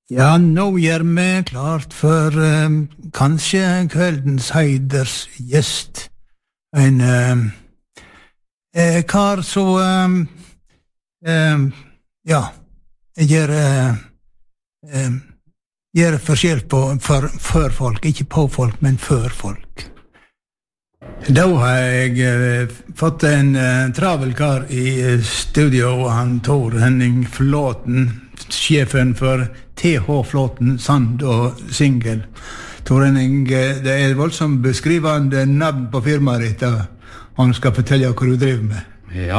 Ja, nå gjør vi klart for kanskje kveldens heiders gjest. En kar som gjør forskjell for folk, ikke på folk, men for folk. Da har jeg fått en travel kar i studio, han Tor Henning Flåten, sjefen for TH Flåten, Sand og Singel. Tor Henning, det voldsomt beskrivende navn på firmaet ditt, han skal fortelle hva du driver med. Ja.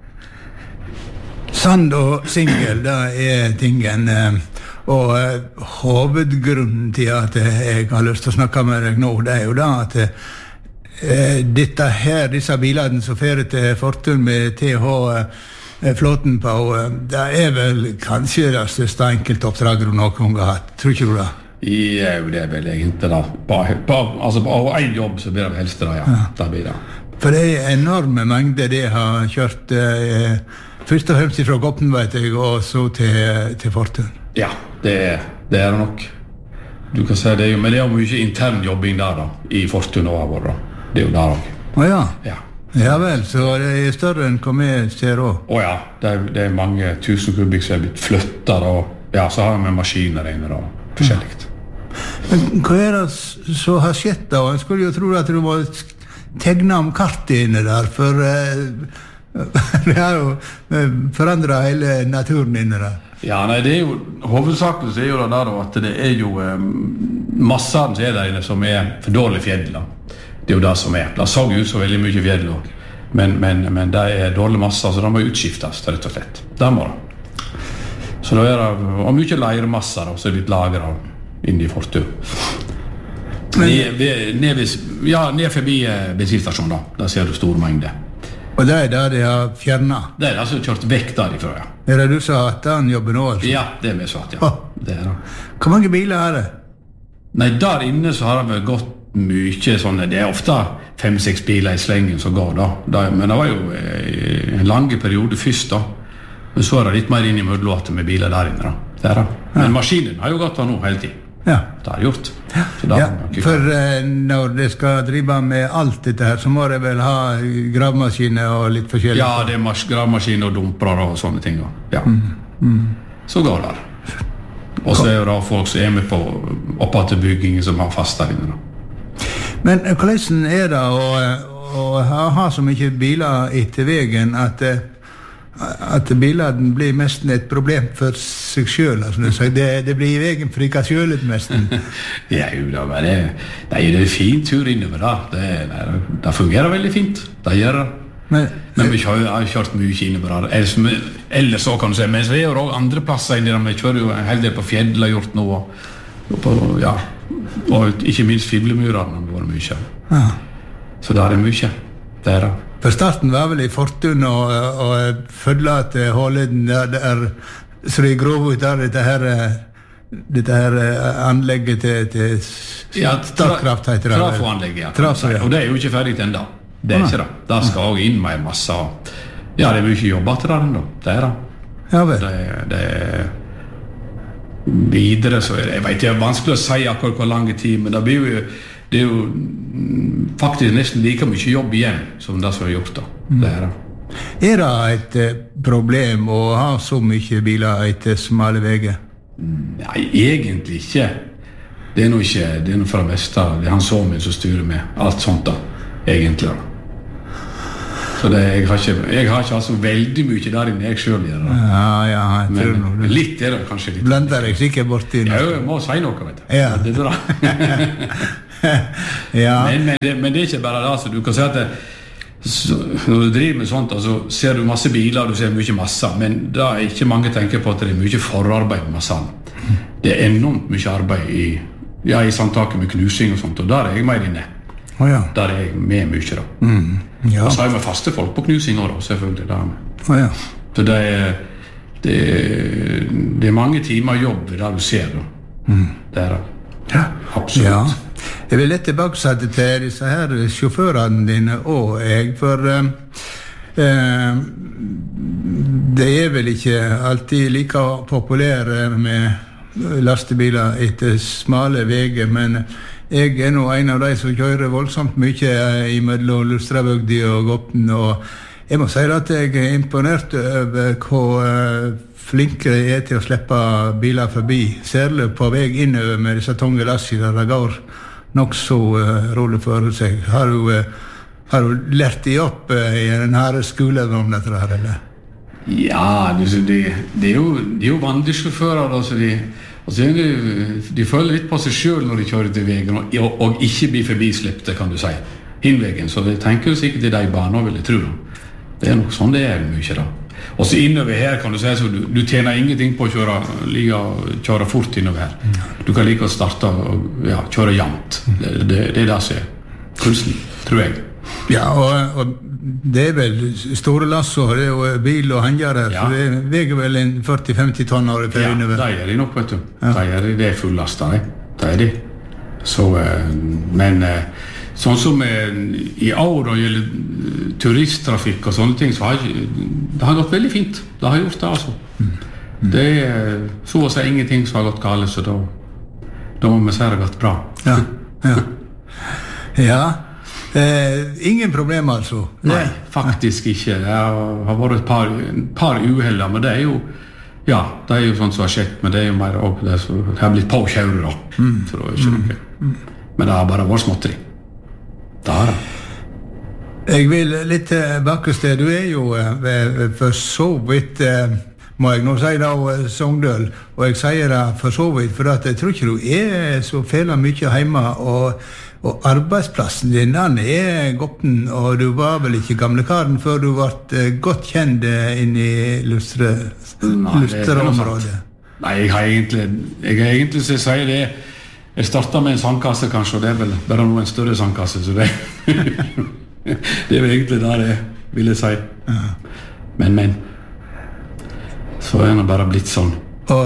Sand og Singel, det tingen, og hovedgrunnen til at jeg har lyst til å snakke med deg nå, det jo da at disse bilene som fører til Fortun med TH Flåten på, det vel kanskje det største enkeltoppdraget du noen gang har hatt, tror ikke du det? Ja, det vel egentlig da. På en jobb så blir det helst det, ja. Det blir det. For det enorme mengder det har kjørt først og fremst fra Gopten, vet jeg, og så til Fortun. Ja, det det nok. Du kan si det jo, men det jo mye intern jobbing der da, i Fortun og vår da. Det jo der også. Åja. Ja. Ja vel, så det større enn hva vi ser også. Åja, det mange tusen kubikk som blitt flyttet, og ja, så har vi maskiner inne og forskjellig. Men hva det som har skjedd da? Jeg skulle jo tro at du må tegne om kartet inne der, for det har jo forandret hele naturen inne der. Ja, nei, det jo, hovedsakelig så jo det der at det jo massene som der inne som for dårlig fjell da. Det jo det som det så ut så veldig mye fjell også. Men det dårlig masse, så det må utskiftes rett og slett. Det må det. Så da det og mye leirmasser da, så blitt lagret inne i Fortun. Ned forbi bensinstasjonen da. Der ser du stor mengde. Og det der de har fjernet? Det altså kjørt vekk derifra, ja. Det du sa at den jobber nå, altså? Ja, det vi sagt, ja. Det det. Hvor mange biler det? Nei, der inne så har det vel gått mye sånne, det ofte 5-6 biler i slengen som går da. Men det var jo en lange periode først da. Men så det litt mer inn i mødlåter med biler der inne da. Men maskinen har jo gått da nå hele tiden. Ja. Det har gjort. Ja, for når det skal drive med alt dette her, så må det vel ha gravmaskiner og litt forskjellig? Ja, det gravmaskiner og dumper og sånne ting. Ja. Så går det. Og så det da folk som med på oppe til byggingen som har fast der inne da. Men hvordan det å ha så mye biler etter veien at bilene blir mest et problem for seg selv, altså, det blir i veien for ikke selv mest? Ja, jo da, men det jo en fin tur innover da. Det fungerer veldig fint, det gjør det. Men vi har kjørt mye innover da. Ellers så kan du si, men så jo også andre plasser inne der, vi kjører jo en hel del på fjellet har gjort noe, ja, og ikke minst fiblemurene har vært mye. Ja. Så det mye, det det. For starten var vel i Fortun og følge til Håleden der så de grov ut der dette her anlegget til Statkraft heter det. Trafoanlegget, ja. Trafo, ja. Og det jo ikke ferdig enda. Det ikke det. Det skal også inn med masse. Ja, det mye jobb til det enda. Det det. Ja vel. Det videre så jeg vet, det vanskelig å si akkurat hvor lang tid, men det jo faktisk nesten like mye jobb igjen som det som har gjort da. Det det et problem å ha så mye biler etter smale veier? Nei, egentlig ikke. Det noe ikke, det noe fra Vestad, det han så min som styrer med alt sånt da, egentlig da. Så jeg har ikke altså veldig mye der inne jeg selv gjør da. Ja, jeg tror noe. Men litt det kanskje litt. Blander jeg sikkert bort inn? Ja, jeg må si noe, vet du. Ja. Det bra. Ja. Men det ikke bare det, så du kan si at når du driver med sånt, så ser du masse biler, du ser mye masse, men det ikke mange tenker på at det mye forarbeid med massene. Det enormt mye arbeid i samtaket med knusing og sånt, og der jeg mer inne. Ja. Der jeg med mye da. Ja. Og så har jeg med faste folk på knusing også, selvfølgelig. Ja. Så det mange timer jobb der du ser da. Det det. Ja. Absolutt. Ja. Jeg vil litt tilbake til disse her sjåførene dine og jeg, for det vel ikke alltid like populære med lastebiler etter smale veger, men jeg nå en av de som kjører voldsomt mye imellom Lustrabygdi og Gopten, og jeg må si at jeg imponert over hvor flinke de til å slippe biler forbi, særlig på vei innover med disse tunge lassi der det går nok så rolig for seg. Har du lært de opp i den her skolen om dette her, eller? Ja, det er jo vandresjåfører, altså de føler litt på seg selv når de kjører til veien, og ikke blir forbislippte, kan du si, hinvegen, så de tenker jo sikkert i de baner, vil jeg tro. Det er nok sånn det er mye da. Og så innover her kan du si, så du tjener ingenting på å kjøre fort innover her. Du kan like å starte og kjøre jevnt. Det er det som er kunsten, tror jeg. Ja, og det er vel store lasso, det er jo bil og handler her, så det veger vel en 40-50 tonn år i ferien. Ja, det er de nok, vet du. Det er fullastet, det er de. Så, men sånn som i år og gjelder turisttrafikk og sånne ting, så det har gått veldig fint. Det har gjort det, altså. Det er så å si ingenting som har gått galt, så da må vi si det gått bra. Ja. Ingen problem, altså? Nei, faktisk ikke. Det har vært et par uheller, men det er jo det er jo sånt som har skjedd, men det er jo mer det har blitt påkjøret da. Så det er ikke noe. Men det har bare vært småtteri. Det har det. Jeg vil litt tilbake sted. Du er jo for så vidt, må jeg nå si da, Sogndøl, og jeg sier det for så vidt, for at jeg tror ikke du er så fæla mye hjemme, og arbeidsplassen din, den er Gopten, og du var vel ikke gamlekaren før du ble godt kjent inn i Lusterområdet? Nei, jeg har egentlig så sier det. Jeg startet med en sandkasse kanskje, og det er vel bare en større sandkasse, så det det er vel egentlig der det vil jeg si. Men så er det bare blitt sånn. Og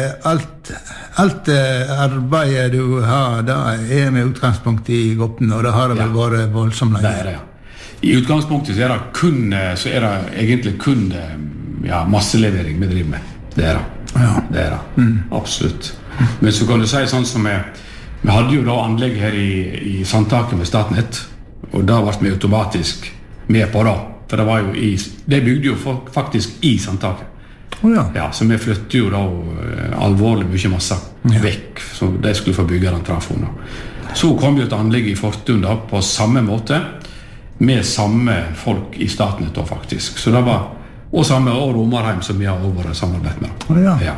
alt arbeidet du har, da er med utgangspunkt i Gopten, og det har vel vært voldsomt lenge. Det er det, I utgangspunktet så er det egentlig kun masselevering vi driver med. Det er det. Absolutt. Men så kan du si sånn som vi hadde jo da anlegg her i Sandtaket med Statnett, og da ble vi automatisk med på det, for det var jo det bygde jo faktisk i Sandtaket. Så vi flyttet jo da alvorlig mye masse vekk, så de skulle få bygge den trafoen. Så kom jo et anlegg i Fortun da, på samme måte, med samme folk i Statnett da faktisk, så det var og samme Romarheim som vi har over samarbeid med.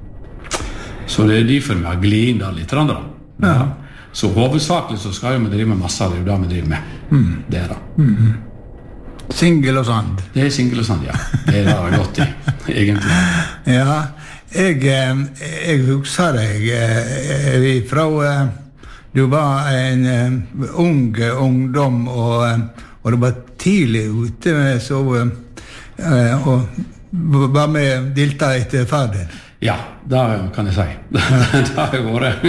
Så det er derfor vi har glidd inn der litt andre. Så hovedsakelig så skal vi drive med masse, det er jo det vi driver med. Det er det. Singel og sand. Det er singel og sand, ja. Det er det godt i, egentlig. Ja, jeg husker deg fra du var en ungdom, og du var tidlig ute med så og var med delta etter faderen. Ja, det kan jeg si. Det har jeg vært.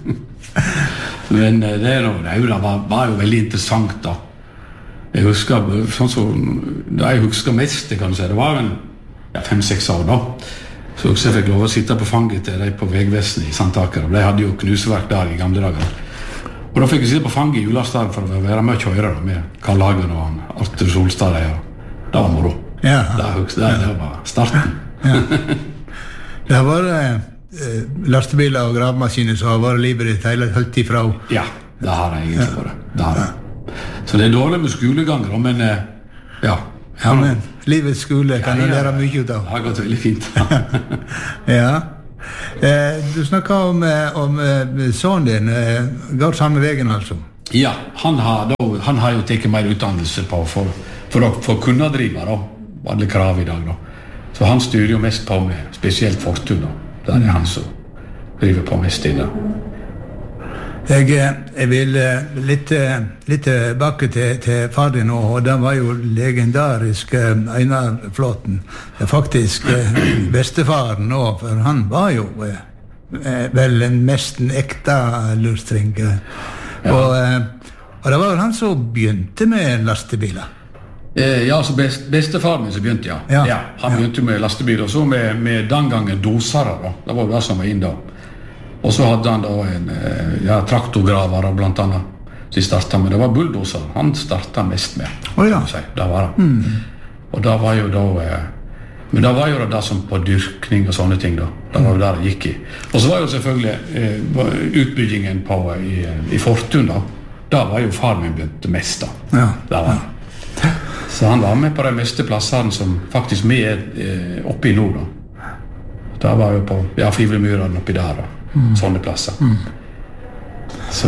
Men det var jo veldig interessant da. Jeg husker, sånn som det jeg husker mest, kan du si, det var 5-6 år da. Så jeg fikk lov å sitte på fanget til de på Vegvesenet i Sandtaker, og de hadde jo knuseverk der i gamle dager. Og da fikk jeg sitte på fanget i Julastad for å være med å kjøre da, med Karl Hagen og Arthur Solstad. Det var moro. Det var starten. Det har vært lastebiler og gravemaskiner som har vært livet ditt hele tiden fra. Ja, det har det egentlig vært. Det har det. Så det er dårlig med skoleganger, men men livets skole kan du lære mye ut av. Det har gått veldig fint. Du snakket om sønnen din, går samme veien altså? Ja, han har jo tatt mer utdannelse på for å kunne drive da, alle krav i dag da. Så han styrer jo mest på med spesielt Fortun da. Det er han som driver på mest i det. Jeg vil litt tilbake til far din, og det var jo legendarisk Einar Flåten. Det er faktisk bestefaren nå, for han var jo vel en nesten ekte lustring. Og det var jo han som begynte med lastebiler. Ja, så bestefaren min som begynte, han begynte med lastebiler, og så med den gangen dosere da. Det var jo det som var inn da. Og så hadde han da en traktorgraver blant annet, som startet med. Det var bulldoser han startet mest med. Det var det. Og da var jo da... Men da var jo det som på dyrkning og sånne ting da. Det var jo der det gikk i. Og så var jo selvfølgelig utbyggingen i Fortun da. Da var jo far min begynt mest da. Ja. Det var det. Så han var med på de meste plassene som faktisk vi oppe i nord da. Da var jo på Fivlemyrene oppi der da. Sånne plasser. Så...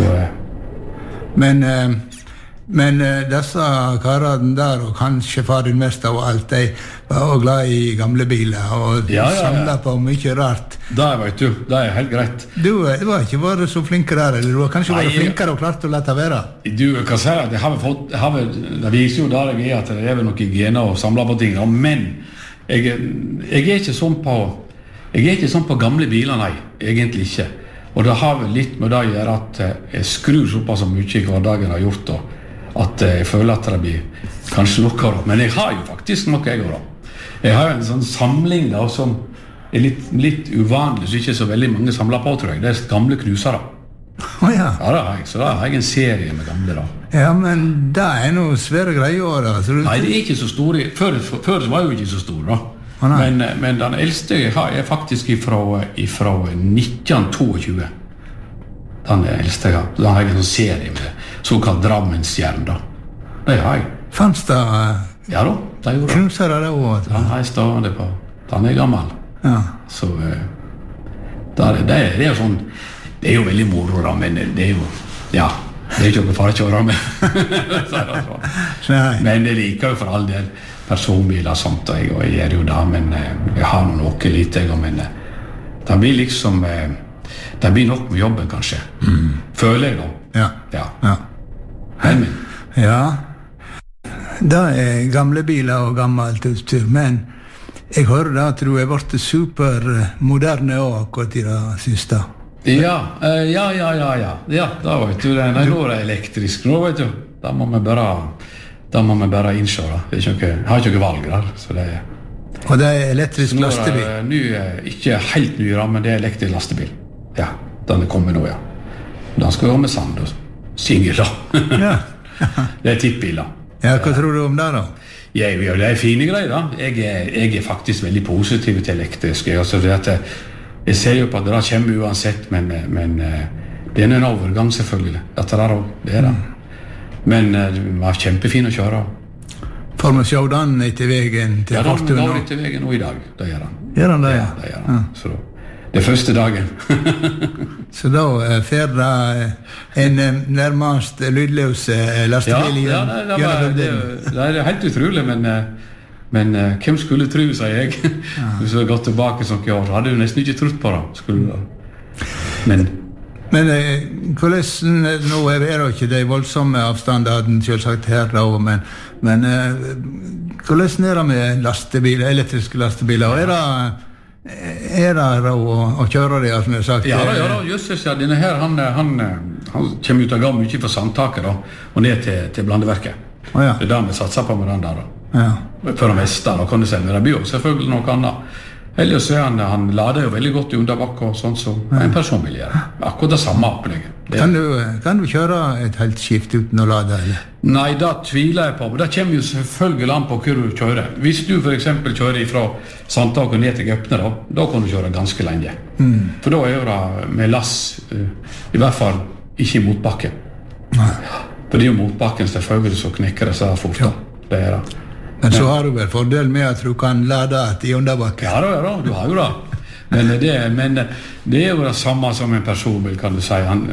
Men disse karene der, og kanskje far din mest av alt, de var også glad i gamle biler og samlet på mye rart. Det vet du, det helt greit. Du var ikke vært så flinke der, eller du har kanskje vært flinkere og klart å lette være? Du kan si at det viser jo der jeg at det noen gener og samler på ting, men jeg ikke sånn på gamle biler, nei, egentlig ikke. Og det har vel litt med det å gjøre at jeg skrur såpass mye i hverdagen har gjort da, at jeg føler at det blir kanskje noe da. Men jeg har jo faktisk noe jeg da. Jeg har jo en sånn samling da, som litt uvanlig, så ikke så veldig mange samler på, tror jeg. Det gamle knusere. Ja, det har jeg. Så da har jeg en serie med gamle da. Ja, men det noe svære greier da. Nei, det ikke så store. Før var jo ikke så store da. Men den eldste jeg har faktisk ifra 1922. Den eldste jeg har. Da har jeg en sånn serie med såkalt Drammensjern da. Det har jeg. Fanns det? Ja da, det gjorde det. Knusere det også? Den har jeg stående på. Den gammel. Ja. Så det jo sånn, det jo veldig moro da, men det jo, ja, det ikke noe far å kjøre med. Men det liker jo for all del personbiler og sånt, og jeg gjør jo det, men jeg har noe lite, men det blir liksom, det blir nok med jobben kanskje. Føler jeg da. Ja. Ja. Det gamle biler og gammelt utstyr, men jeg hører da at du vært supermoderne også akkurat i det siste. Ja, da vet du det. Nei, nå det elektrisk, nå vet du. Da må vi bare innse da. Jeg har ikke noe valg der, så det Og det elektrisk lastebil? Nå ikke helt ny da, men det elektrisk lastebil. Ja, den kommer nå, ja. Den skal gå med sand og singel da. Ja. Det tippbil da. Ja, hva tror du om det da? Ja, det fine greier da. Jeg faktisk veldig positiv til elektrisk. Jeg ser jo på at det kommer uansett, men det en overgang selvfølgelig. Det det. Men det var kjempefin å kjøre. Får vi se den etter veien til Fortun? Ja, den går etter veien nå i dag. Det gjør den. Gjør den det? Ja, det gjør den. Så det første dagen. Så da fer det en nærmest lydløs lastebil gjennom det helt utrolig, men hvem skulle tro, sier jeg. Hvis jeg har gått tilbake som år, så hadde jeg nesten ikke trodd på det. Men hvordan, nå det ikke de voldsomme avstandene selvsagt her da, men hvordan det med lastebiler, elektriske lastebiler? Det å kjøre det, som jeg har sagt? Ja, Jesus, ja, denne her, han kommer ut av gammel mye fra sandtaket da, og ned til blandeverket. Ja. Det der vi satser på med den der da. Ja. For det meste da, kan du si, men det blir jo selvfølgelig noe annet. Ellers han lader jo veldig godt i underbakke og sånn som en personbil gjør. Akkurat det samme opplegget. Kan du kjøre et helt skift uten å lade, eller? Nei, det tviler jeg på. Men det kommer jo selvfølgelig an på hvor du kjører. Hvis du for eksempel kjører fra Sandtak og ned til Gøpne, da kan du kjøre ganske lenge. For da jo det med lass, i hvert fall ikke i motbakken. For det jo motbakken selvfølgelig så knekker det seg fort. Det det. Men så har du vel fordel med at du kan lade i underbakken. Ja, du har jo det. Men det jo det samme som en personbil, kan du si. Han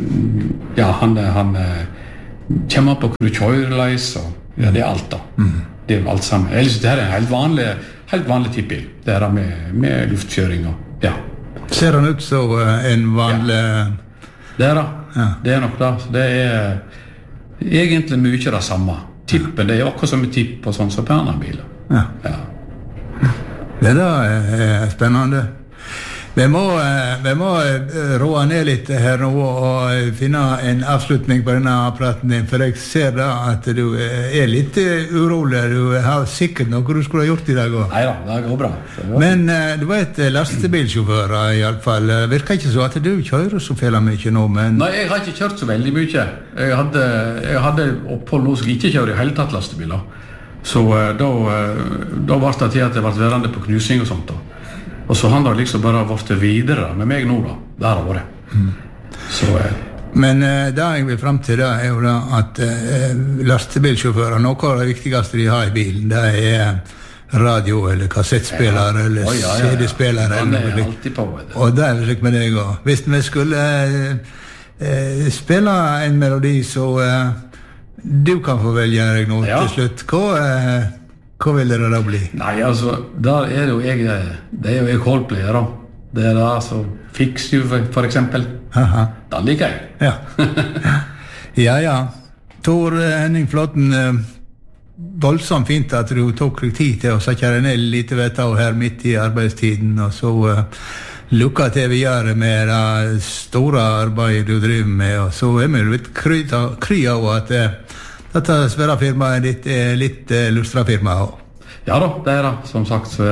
kommer på hvor du kjører leis, og det alt da. Det jo alt sammen. Ellers det en helt vanlig tippbil. Det det med luftkjøring og, ja. Ser han ut som en vanlig... Det da. Ja. Det nok da. Det egentlig mye det samme. Tippen, det akkurat som et tipp og sånn som på andre biler. Ja. Det da spennende. Vi må roe ned litt her nå og finne en avslutning på denne praten din, for jeg ser da at du litt urolig. Du har sikkert noe du skulle ha gjort I dag også. Neida, det går bra. Men du vet, lastebilsjåfør I alle fall, virker ikke så at du kjører så fælt mye nå, men... Nei, jeg har ikke kjørt så veldig mye. Jeg hadde opphold nå som ikke kjører I hele tatt lastebiler. Så da var det til at jeg ble værende på knusing og sånt da. Og så han har liksom bare vært videre med meg nå da. Det har vært. Så... Men det jeg vil frem til da jo da at lastebilsjåfører, noe av det viktigste de har I bilen, det radio eller kassettspiller eller CD-spiller. Det alltid på. Og det slik med deg også. Hvis vi skulle spille en melodi, så du kan få velge deg nå til slutt. Hva vil det da bli? Nei, altså, der det jo jeg Coldplay da. Det da, altså, Fix You for eksempel. Aha. Da liker jeg. Ja. Tor Henning Flåten, voldsomt fint at du tok tid til å sette deg ned litt vedtav her midt I arbeidstiden, og så lukka til videre med det store arbeidet du driver med, og så vi litt kry av at dette svære firmaet ditt litt lustrafirma også. Ja da, det det. Som sagt så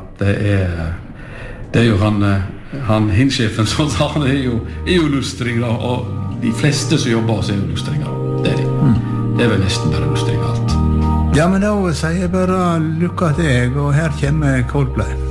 det jo han hinsjefen som sa, det jo lustring da, og de fleste som jobber hos jo lustringer. Det de. Det vel nesten bare lustring alt. Ja, men da sier jeg bare lukka til deg, og her kommer Coldplay.